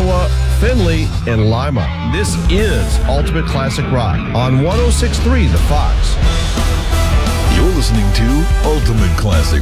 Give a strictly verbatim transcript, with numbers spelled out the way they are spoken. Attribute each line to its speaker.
Speaker 1: Iowa, Findlay, and Lima. This is Ultimate Classic Rock on one oh six point three The Fox.
Speaker 2: You're listening to Ultimate Classic